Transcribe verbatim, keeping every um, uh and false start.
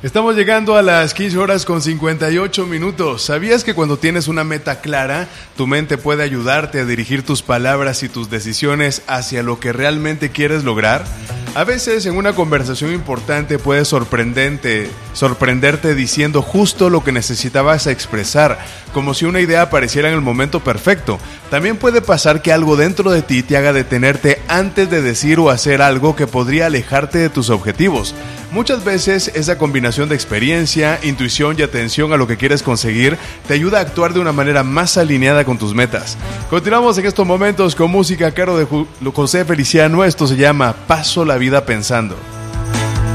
Estamos llegando a las quince horas con cincuenta y ocho minutos. ¿Sabías que cuando tienes una meta clara, tu mente puede ayudarte a dirigir tus palabras y tus decisiones hacia lo que realmente quieres lograr? A veces en una conversación importante puedes sorprendente, sorprenderte diciendo justo lo que necesitabas expresar, como si una idea apareciera en el momento perfecto. También puede pasar que algo dentro de ti te haga detenerte antes de decir o hacer algo que podría alejarte de tus objetivos. Muchas veces esa combinación de experiencia, intuición y atención a lo que quieres conseguir te ayuda a actuar de una manera más alineada con tus metas. Continuamos en estos momentos con música a cargo de José Feliciano. Esto se llama Paso la vida pensando.